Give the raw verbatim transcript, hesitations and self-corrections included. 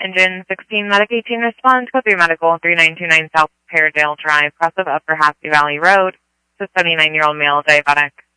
Engine sixteen, Medic eighteen, respond. Code three Medical, three nine two nine South Paradale Drive, cross of Upper Happy Valley Road. It's a seventy-nine-year-old male diabetic.